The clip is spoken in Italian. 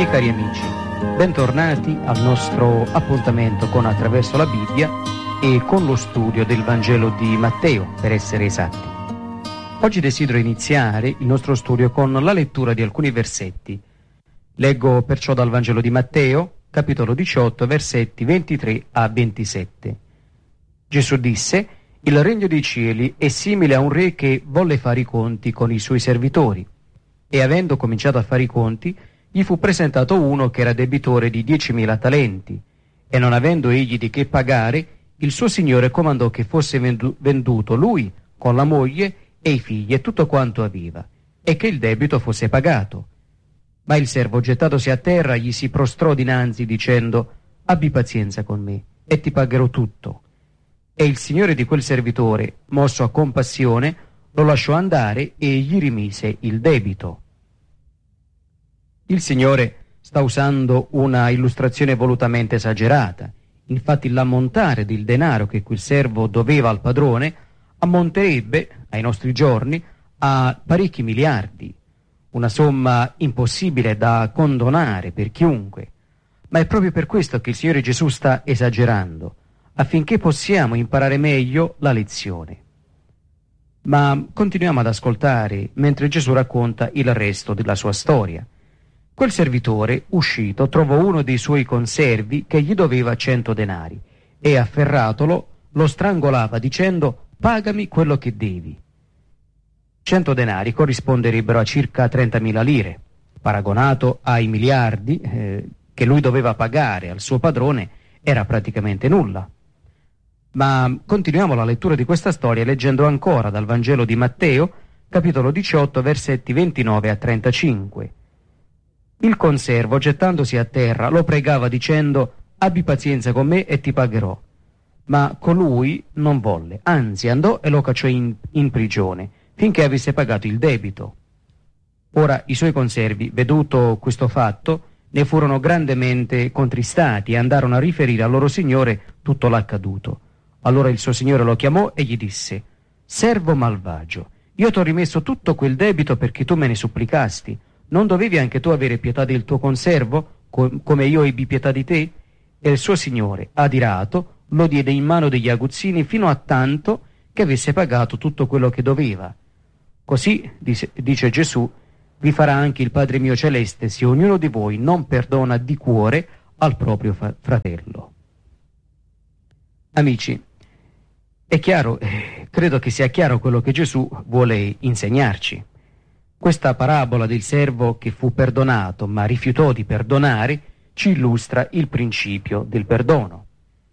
Miei cari amici, bentornati al nostro appuntamento con Attraverso la Bibbia e con lo studio del Vangelo di Matteo, per essere esatti. Oggi desidero iniziare il nostro studio con la lettura di alcuni versetti. Leggo perciò dal Vangelo di Matteo, capitolo 18, versetti 23 a 27. Gesù disse: «Il regno dei cieli è simile a un re che volle fare i conti con i suoi servitori. E avendo cominciato a fare i conti, gli fu presentato uno che era debitore di 10.000 talenti, e non avendo egli di che pagare, il suo signore comandò che fosse venduto lui con la moglie e i figli e tutto quanto aveva, e che il debito fosse pagato. Ma il servo, gettatosi a terra, gli si prostrò dinanzi dicendo: abbi pazienza con me e ti pagherò tutto. E il signore di quel servitore, mosso a compassione, lo lasciò andare e gli rimise il debito». Il Signore sta usando una illustrazione volutamente esagerata. Infatti l'ammontare del denaro che quel servo doveva al padrone ammonterebbe, ai nostri giorni, a parecchi miliardi, una somma impossibile da condonare per chiunque. Ma è proprio per questo che il Signore Gesù sta esagerando, affinché possiamo imparare meglio la lezione. Ma continuiamo ad ascoltare mentre Gesù racconta il resto della sua storia. Quel servitore, uscito, trovò uno dei suoi conservi che gli doveva 100 denari e, afferratolo, lo strangolava dicendo: «Pagami quello che devi». 100 denari corrisponderebbero a circa 30.000 lire. Paragonato ai miliardi che lui doveva pagare al suo padrone, era praticamente nulla. Ma continuiamo la lettura di questa storia leggendo ancora dal Vangelo di Matteo, capitolo 18, versetti 29 a 35. Il conservo, gettandosi a terra, lo pregava dicendo: «Abbi pazienza con me e ti pagherò». Ma colui non volle, anzi andò e lo cacciò in prigione, finché avesse pagato il debito. Ora i suoi conservi, veduto questo fatto, ne furono grandemente contristati e andarono a riferire al loro signore tutto l'accaduto. Allora il suo signore lo chiamò e gli disse: «Servo malvagio, io t'ho rimesso tutto quel debito perché tu me ne supplicasti. Non dovevi anche tu avere pietà del tuo conservo, come io ebbi pietà di te?» E il suo signore, adirato, lo diede in mano degli aguzzini fino a tanto che avesse pagato tutto quello che doveva. «Così, dice Gesù, vi farà anche il Padre mio celeste se ognuno di voi non perdona di cuore al proprio fratello». Amici, è chiaro, credo che sia chiaro quello che Gesù vuole insegnarci. Questa parabola del servo che fu perdonato ma rifiutò di perdonare ci illustra il principio del perdono.